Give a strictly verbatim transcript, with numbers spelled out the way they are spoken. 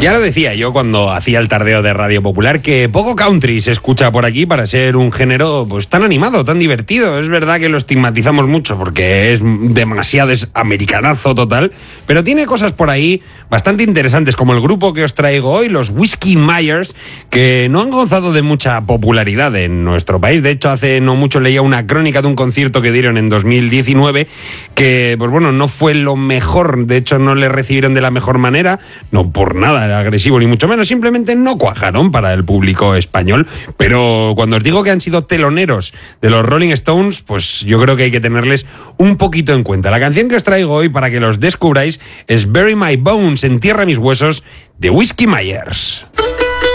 Ya lo decía yo cuando hacía el tardeo de Radio Popular, que poco country se escucha por aquí para ser un género pues tan animado, tan divertido. Es verdad que lo estigmatizamos mucho porque es demasiado es americanazo total, pero tiene cosas por ahí bastante interesantes, como el grupo que os traigo hoy, los Whiskey Myers, que no han gozado de mucha popularidad en nuestro país. De hecho, hace no mucho leía una crónica de un concierto que dieron en dos mil diecinueve que, pues bueno, no fue lo mejor. De hecho, no le recibieron de la mejor manera, no por nada agresivo ni mucho menos, simplemente no cuajaron para el público español. Pero cuando os digo que han sido teloneros de los Rolling Stones, pues yo creo que hay que tenerles un poquito en cuenta. La canción que os traigo hoy para que los descubráis es Bury My Bones, Entierra Mis Huesos, de Whiskey Myers.